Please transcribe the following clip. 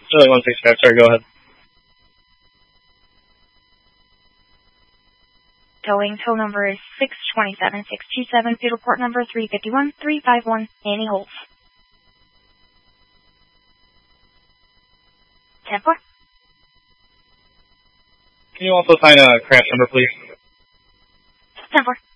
Charlie 165, sorry, go ahead. Towing, tow number is 627627, feed report number 351351, Annie Holtz. 10-4. Can you also assign a crash number, please? 10-4.